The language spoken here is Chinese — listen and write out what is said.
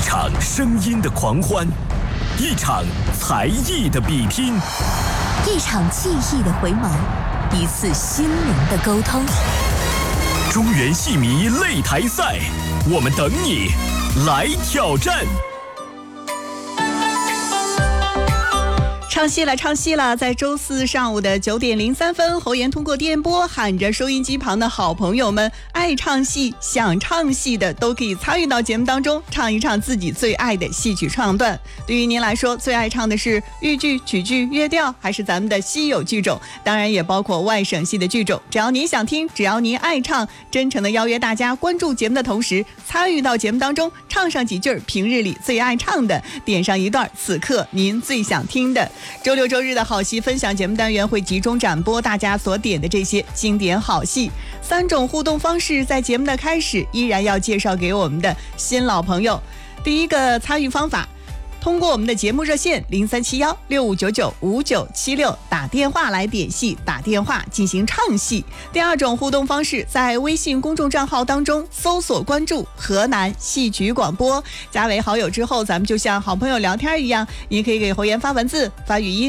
场声音的狂欢，一场才艺的比拼， 一场记忆的回眸，一次心灵的沟通。 中原戏迷擂台赛，我们等你来挑战。 唱戏了，唱戏了！在周四上午的9点03分，侯岩通过电波喊着收音机旁的好朋友们，爱唱戏、想唱戏的都可以参与到节目当中，唱一唱自己最爱的戏曲唱段。对于您来说，最爱唱的是豫剧、曲剧、乐调，还是咱们的稀有剧种？当然也包括外省戏的剧种。只要您想听，只要您爱唱，真诚的邀约大家关注节目的同时，参与到节目当中，唱上几句平日里最爱唱的，点上一段此刻您最想听的。周六周日的好戏分享节目单元会集中展播大家所点的这些经典好戏。3种互动方式在节目的开始依然要介绍给我们的新老朋友。第一个参与方法，通过我们的节目热线037165995976打电话来点戏，打电话进行唱戏。第二种互动方式，在微信公众账号当中搜索关注河南戏曲广播，加为好友之后，咱们就像好朋友聊天一样，你可以给侯岩发文字、发语音